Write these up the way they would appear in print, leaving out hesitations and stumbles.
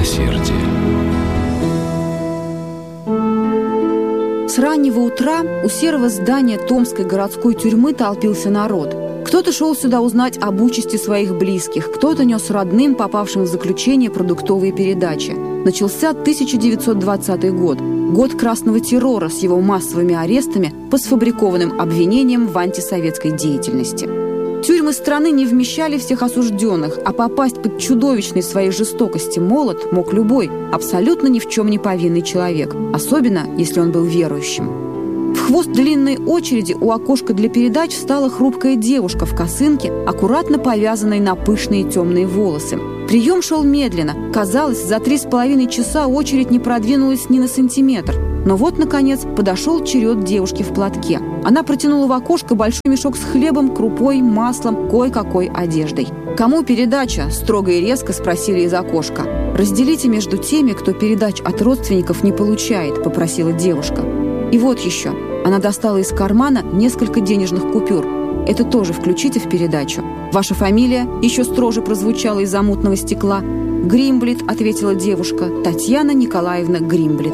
милосердия. С раннего утра у серого здания Томской городской тюрьмы толпился народ. Кто-то шел сюда узнать об участи своих близких, кто-то нес родным, попавшим в заключение, продуктовые передачи. Начался 1920 год, год красного террора с его массовыми арестами по сфабрикованным обвинениям в антисоветской деятельности. Тюрьмы страны не вмещали всех осужденных, а попасть под чудовищной своей жестокости молот мог любой, абсолютно ни в чем не повинный человек, особенно если он был верующим. В хвост длинной очереди у окошка для передач встала хрупкая девушка в косынке, аккуратно повязанной на пышные темные волосы. Прием шел медленно. Казалось, за 3,5 часа очередь не продвинулась ни на сантиметр. Но вот, наконец, подошел черед девушки в платке. Она протянула в окошко большой мешок с хлебом, крупой, маслом, кое-какой одеждой. «Кому передача?» – строго и резко спросили из окошка. «Разделите между теми, кто передач от родственников не получает», – попросила девушка. «И вот еще». Она достала из кармана несколько денежных купюр. «Это тоже включите в передачу». «Ваша фамилия?» – еще строже прозвучала из-за мутного стекла. «Гримблит», – ответила девушка. «Татьяна Николаевна Гримблит».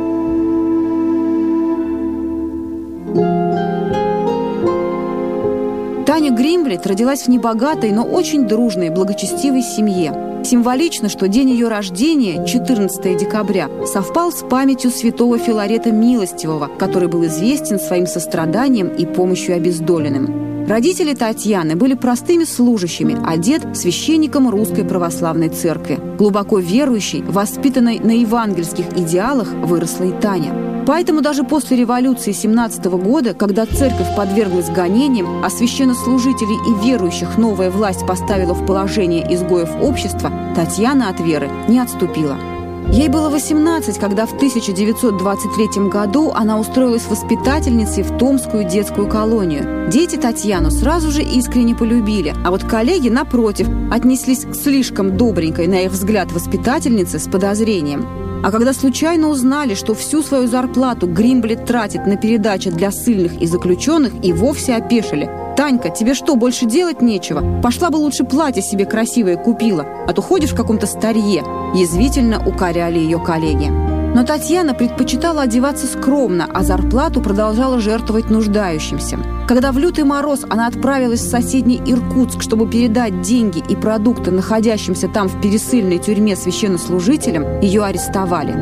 Таня Гримблит родилась в небогатой, но очень дружной, благочестивой семье. Символично, что день ее рождения, 14 декабря, совпал с памятью святого Филарета Милостивого, который был известен своим состраданием и помощью обездоленным. Родители Татьяны были простыми служащими, а дед – священником Русской Православной Церкви. Глубоко верующей, воспитанной на евангельских идеалах, выросла и Таня. Поэтому даже после революции 1917 года, когда церковь подверглась гонениям, а священнослужителей и верующих новая власть поставила в положение изгоев общества, Татьяна от веры не отступила. Ей было 18, когда в 1923 году она устроилась воспитательницей в Томскую детскую колонию. Дети Татьяну сразу же искренне полюбили, а вот коллеги, напротив, отнеслись к слишком добренькой, на их взгляд, воспитательнице с подозрением. А когда случайно узнали, что всю свою зарплату Гримблит тратит на передачи для ссыльных и заключенных, и вовсе опешили. «Танька, тебе что, больше делать нечего? Пошла бы лучше платье себе красивое купила, а то ходишь в каком-то старье», – язвительно укоряли ее коллеги. Но Татьяна предпочитала одеваться скромно, а зарплату продолжала жертвовать нуждающимся. Когда в лютый мороз она отправилась в соседний Иркутск, чтобы передать деньги и продукты находящимся там в пересыльной тюрьме священнослужителям, ее арестовали.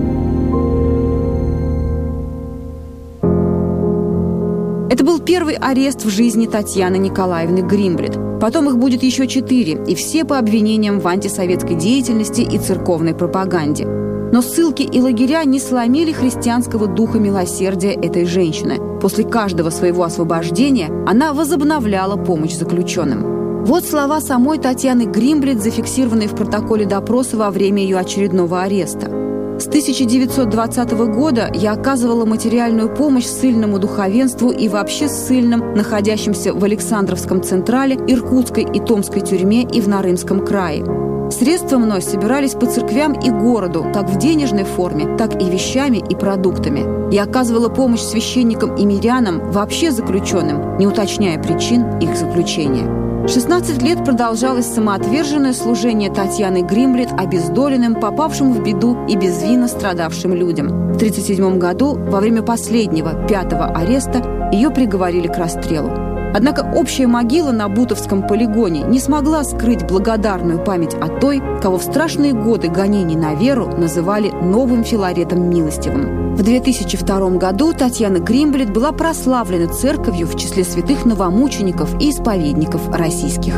Это был первый арест в жизни Татьяны Николаевны Гримблит. Потом их будет еще 4, и все по обвинениям в антисоветской деятельности и церковной пропаганде. Но ссылки и лагеря не сломили христианского духа милосердия этой женщины. После каждого своего освобождения она возобновляла помощь заключенным. Вот слова самой Татьяны Гримблит, зафиксированные в протоколе допроса во время ее очередного ареста. «С 1920 года я оказывала материальную помощь ссыльному духовенству и вообще ссыльным, находящимся в Александровском Централе, Иркутской и Томской тюрьме и в Нарымском крае. Средства мной собирались по церквям и городу, как в денежной форме, так и вещами и продуктами. Я оказывала помощь священникам и мирянам, вообще заключенным, не уточняя причин их заключения». 16 лет продолжалось самоотверженное служение Татьяны Гримблит обездоленным, попавшим в беду и безвинно страдавшим людям. В 1937 году, во время последнего, 5-го ареста, ее приговорили к расстрелу. Однако общая могила на Бутовском полигоне не смогла скрыть благодарную память о той, кого в страшные годы гонений на веру называли новым Филаретом Милостивым. В 2002 году Татьяна Гримблит была прославлена церковью в числе святых новомучеников и исповедников российских.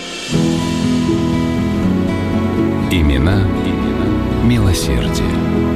Имена милосердия.